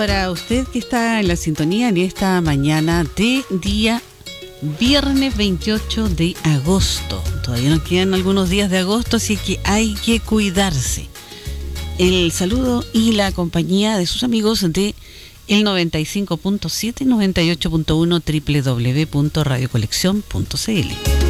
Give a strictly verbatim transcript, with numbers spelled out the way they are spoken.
para usted que está en la sintonía en esta mañana de día viernes veintiocho de agosto. Todavía nos quedan algunos días de agosto, así que hay que cuidarse. El saludo y la compañía de sus amigos de el noventa y cinco punto siete, noventa y ocho punto uno, doble u doble u doble u punto radio colección punto c l.